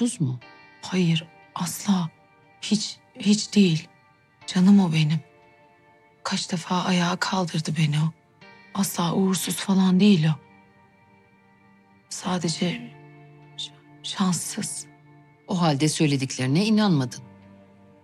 uğursuz mu? Hayır, asla. Hiç değil. Canım o benim. Kaç defa ayağa kaldırdı beni o. Asla uğursuz falan değil o. Sadece şanssız. O halde söylediklerine inanmadın.